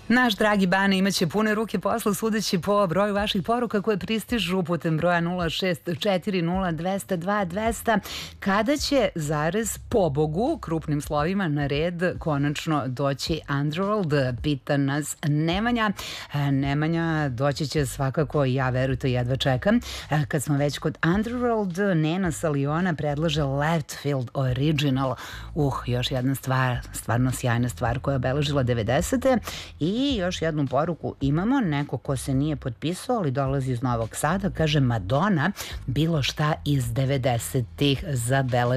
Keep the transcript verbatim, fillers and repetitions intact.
Naš dragi Bane imaće pune ruke posla sudeći po broju vaših poruka koje pristižu putem broja nula šest četiri nula dva zero dva dva zero zero. Kada će zarez pobogu krupnim slovima na red konačno doći Underworld, pita nas Nemanja. Nemanja, doći će svakako, ja verujte jedva čekam. Kad smo već kod Underworld, Nena Saliona predlaže Left Field Original. Uh, još jedna stvar, stvarno sjajna stvar koja je obeležila devedesete. I još jednu poruku imamo, neko ko se nije potpisao, ali dolazi iz Novog Sada, kaže Madonna, bilo šta iz devedesetih zabeleži.